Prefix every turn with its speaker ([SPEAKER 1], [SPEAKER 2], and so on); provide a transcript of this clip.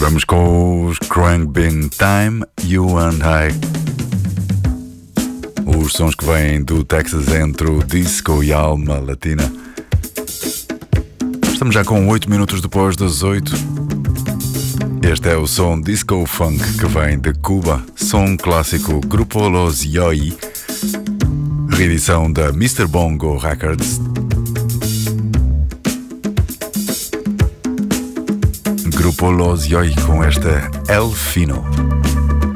[SPEAKER 1] Vamos com os Khruangbin Time, You and I. Os sons que vêm do Texas entre o disco e a alma latina. Estamos já com 8 minutos depois das 8. Este é o som disco funk que vem de Cuba. Som clássico Grupo Los Yoi, reedição da Mr. Bongo Records. Grupo Los Yoi com esta El Fino.